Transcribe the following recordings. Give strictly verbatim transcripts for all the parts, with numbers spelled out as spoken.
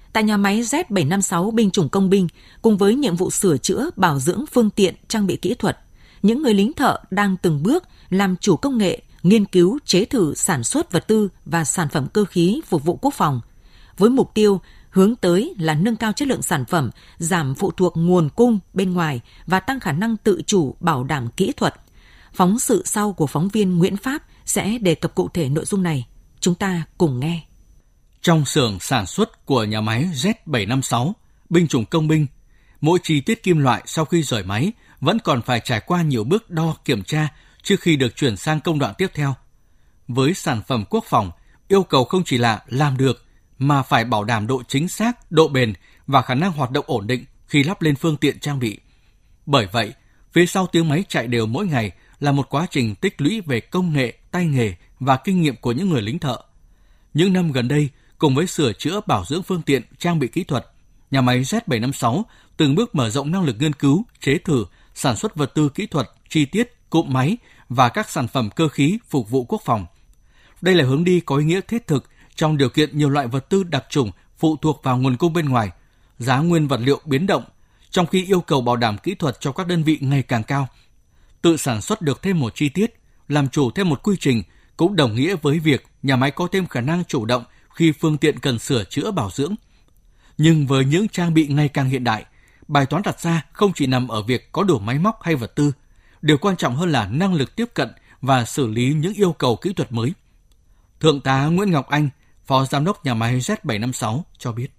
Tại nhà máy Z bảy năm sáu binh chủng công binh, cùng với nhiệm vụ sửa chữa, bảo dưỡng phương tiện, trang bị kỹ thuật, những người lính thợ đang từng bước làm chủ công nghệ, nghiên cứu, chế thử, sản xuất vật tư và sản phẩm cơ khí phục vụ quốc phòng, với mục tiêu hướng tới là nâng cao chất lượng sản phẩm, giảm phụ thuộc nguồn cung bên ngoài và tăng khả năng tự chủ bảo đảm kỹ thuật. Phóng sự sau của phóng viên Nguyễn Pháp sẽ đề cập cụ thể nội dung này. Chúng ta cùng nghe. Trong xưởng sản xuất của nhà máy Z bảy năm sáu, binh chủng công binh, mỗi chi tiết kim loại sau khi rời máy vẫn còn phải trải qua nhiều bước đo kiểm tra trước khi được chuyển sang công đoạn tiếp theo. Với sản phẩm quốc phòng, yêu cầu không chỉ là làm được mà phải bảo đảm độ chính xác, độ bền và khả năng hoạt động ổn định khi lắp lên phương tiện trang bị. Bởi vậy, phía sau tiếng máy chạy đều mỗi ngày là một quá trình tích lũy về công nghệ, tay nghề và kinh nghiệm của những người lính thợ. Những năm gần đây, cùng với sửa chữa bảo dưỡng phương tiện, trang bị kỹ thuật, nhà máy Z bảy năm sáu từng bước mở rộng năng lực nghiên cứu, chế thử, sản xuất vật tư kỹ thuật, chi tiết, cụm máy và các sản phẩm cơ khí phục vụ quốc phòng. Đây là hướng đi có ý nghĩa thiết thực trong điều kiện nhiều loại vật tư đặc chủng phụ thuộc vào nguồn cung bên ngoài, giá nguyên vật liệu biến động, trong khi yêu cầu bảo đảm kỹ thuật cho các đơn vị ngày càng cao. Tự sản xuất được thêm một chi tiết, làm chủ thêm một quy trình cũng đồng nghĩa với việc nhà máy có thêm khả năng chủ động khi phương tiện cần sửa chữa bảo dưỡng. Nhưng với những trang bị ngày càng hiện đại, bài toán đặt ra không chỉ nằm ở việc có đủ máy móc hay vật tư, điều quan trọng hơn là năng lực tiếp cận và xử lý những yêu cầu kỹ thuật mới. Thượng tá Nguyễn Ngọc Anh, Phó Giám đốc nhà máy Z bảy năm sáu cho biết.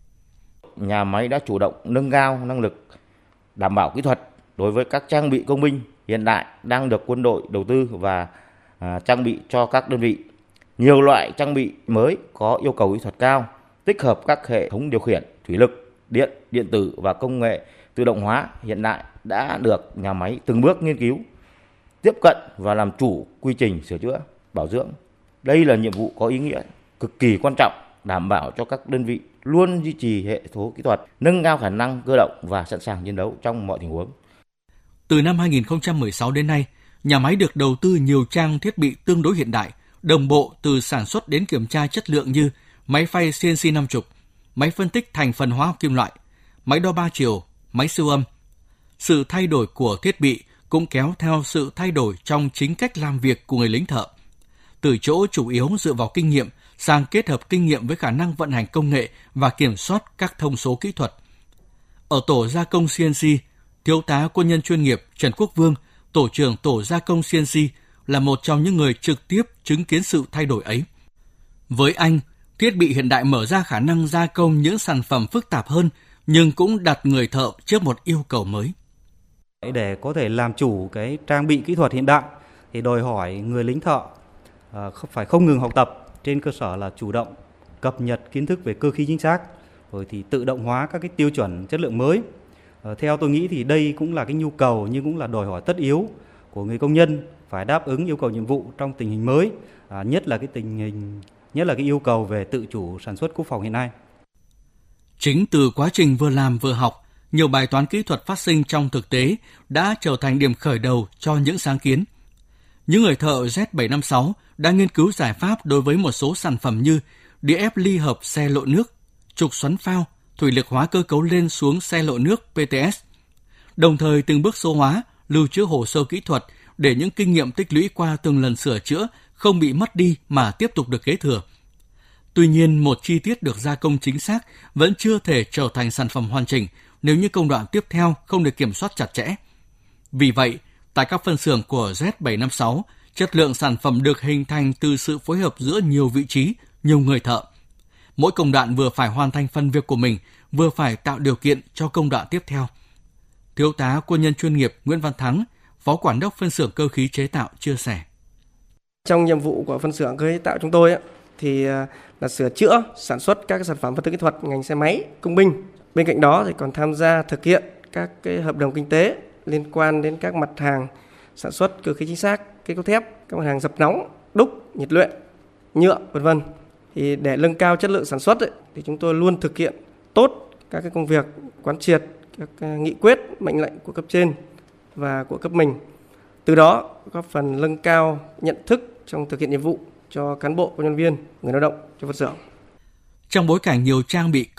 Nhà máy đã chủ động nâng cao năng lực đảm bảo kỹ thuật đối với các trang bị công binh hiện đại đang được quân đội đầu tư và à, trang bị cho các đơn vị. Nhiều loại trang bị mới có yêu cầu kỹ thuật cao, tích hợp các hệ thống điều khiển, thủy lực, điện, điện tử và công nghệ tự động hóa hiện đại đã được nhà máy từng bước nghiên cứu, tiếp cận và làm chủ quy trình sửa chữa, bảo dưỡng. Đây là nhiệm vụ có ý nghĩa cực kỳ quan trọng, đảm bảo cho các đơn vị luôn duy trì hệ thống kỹ thuật, nâng cao khả năng cơ động và sẵn sàng chiến đấu trong mọi tình huống. Từ năm hai nghìn không trăm mười sáu đến nay, nhà máy được đầu tư nhiều trang thiết bị tương đối hiện đại, đồng bộ từ sản xuất đến kiểm tra chất lượng như máy phay xê en xê năm mươi, máy phân tích thành phần hóa học kim loại, máy đo ba chiều, máy siêu âm. Sự thay đổi của thiết bị cũng kéo theo sự thay đổi trong chính cách làm việc của người lính thợ. Từ chỗ chủ yếu dựa vào kinh nghiệm sang kết hợp kinh nghiệm với khả năng vận hành công nghệ và kiểm soát các thông số kỹ thuật. Ở tổ gia công xê en xê, Thiếu tá quân nhân chuyên nghiệp Trần Quốc Vương, tổ trưởng tổ gia công xê en xê, là một trong những người trực tiếp chứng kiến sự thay đổi ấy. Với anh, thiết bị hiện đại mở ra khả năng gia công những sản phẩm phức tạp hơn, nhưng cũng đặt người thợ trước một yêu cầu mới. Để có thể làm chủ cái trang bị kỹ thuật hiện đại, thì đòi hỏi người lính thợ phải không ngừng học tập, trên cơ sở là chủ động cập nhật kiến thức về cơ khí chính xác, rồi thì tự động hóa các cái tiêu chuẩn chất lượng mới. Theo tôi nghĩ thì đây cũng là cái nhu cầu nhưng cũng là đòi hỏi tất yếu của người công nhân phải đáp ứng yêu cầu nhiệm vụ trong tình hình mới, à, nhất là cái tình hình nhất là cái yêu cầu về tự chủ sản xuất quốc phòng hiện nay. Chính từ quá trình vừa làm vừa học, nhiều bài toán kỹ thuật phát sinh trong thực tế đã trở thành điểm khởi đầu cho những sáng kiến. Những người thợ Z bảy năm sáu đã nghiên cứu giải pháp đối với một số sản phẩm như đĩa ép ly hợp xe lội nước, trục xoắn phao, thủy lực hóa cơ cấu lên xuống xe lội nước pê tê ét. Đồng thời từng bước số hóa, lưu trữ hồ sơ kỹ thuật để những kinh nghiệm tích lũy qua từng lần sửa chữa không bị mất đi mà tiếp tục được kế thừa. Tuy nhiên, một chi tiết được gia công chính xác vẫn chưa thể trở thành sản phẩm hoàn chỉnh nếu như công đoạn tiếp theo không được kiểm soát chặt chẽ. Vì vậy, tại các phân xưởng của Z bảy năm sáu, chất lượng sản phẩm được hình thành từ sự phối hợp giữa nhiều vị trí, nhiều người thợ. Mỗi công đoạn vừa phải hoàn thành phần việc của mình, vừa phải tạo điều kiện cho công đoạn tiếp theo. Thiếu tá quân nhân chuyên nghiệp Nguyễn Văn Thắng, Phó Quản đốc phân xưởng cơ khí chế tạo chia sẻ. Trong nhiệm vụ của phân xưởng cơ khí chế tạo chúng tôi thì là sửa chữa, sản xuất các sản phẩm vật tư kỹ thuật ngành xe máy, công binh. Bên cạnh đó thì còn tham gia thực hiện các cái hợp đồng kinh tế liên quan đến các mặt hàng sản xuất cơ khí chính xác, kết cấu thép, các mặt hàng dập nóng, đúc, nhiệt luyện, nhựa, vân vân. Thì để nâng cao chất lượng sản xuất ấy, thì chúng tôi luôn thực hiện tốt các cái công việc quán triệt các nghị quyết, mệnh lệnh của cấp trên và của cấp mình. Từ đó góp phần nâng cao nhận thức trong thực hiện nhiệm vụ cho cán bộ, công nhân viên, người lao động trong phân xưởng. Trong bối cảnh nhiều trang bị